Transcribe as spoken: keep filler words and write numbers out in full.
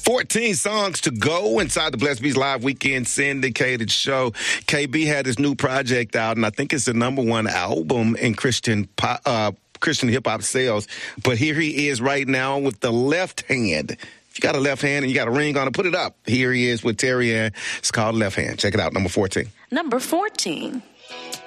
fourteen songs to go inside the Blessed Beats Live Weekend syndicated show. K B had his new project out, and I think it's the number one album in Christian pop, uh, Christian hip-hop sales. But here he is right now with the left hand. If you got a left hand and you got a ring on it, put it up. Here he is with Terry Ann. It's called Left Hand. Check it out, number fourteen. Number fourteen.